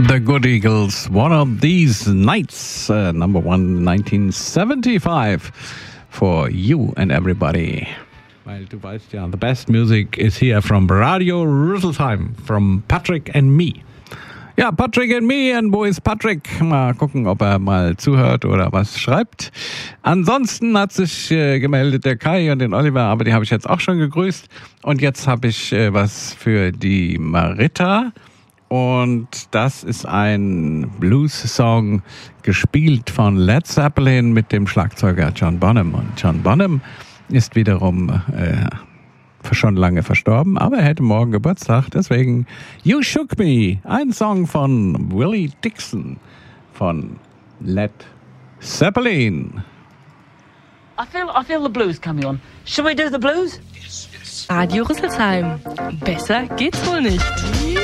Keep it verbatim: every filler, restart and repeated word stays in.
The Good Eagles, One of These Nights, uh, number one, nineteen seventy-five, for you and everybody. Weil du weißt ja, the best music is here from Radio Rüsselsheim, from Patrick and me. Ja, Patrick and me, and wo ist Patrick? Mal gucken, ob er mal zuhört oder was schreibt. Ansonsten hat sich äh, gemeldet der Kai und den Oliver, aber die habe ich jetzt auch schon gegrüßt. Und jetzt habe ich äh, was für die Marita. Und das ist ein Blues-Song, gespielt von Led Zeppelin mit dem Schlagzeuger John Bonham. Und John Bonham ist wiederum äh, schon lange verstorben, aber er hätte morgen Geburtstag. Deswegen You Shook Me, ein Song von Willie Dixon von Led Zeppelin. I feel, I feel the blues coming on. Shall we do the blues? Radio Rüsselsheim. Besser geht's wohl nicht.